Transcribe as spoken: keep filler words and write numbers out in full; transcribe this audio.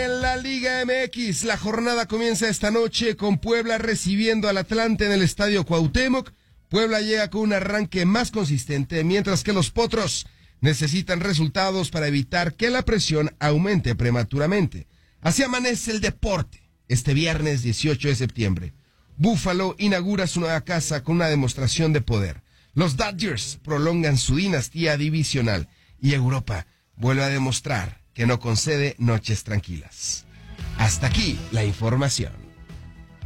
En la Liga M X, la jornada comienza esta noche con Puebla recibiendo al Atlante en el Estadio Cuauhtémoc. Puebla llega con un arranque más consistente, mientras que los Potros necesitan resultados para evitar que la presión aumente prematuramente. Así amanece el deporte este viernes dieciocho de septiembre. Buffalo inaugura su nueva casa con una demostración de poder. Los Dodgers prolongan su dinastía divisional y Europa vuelve a demostrar que no concede noches tranquilas. Hasta aquí la información.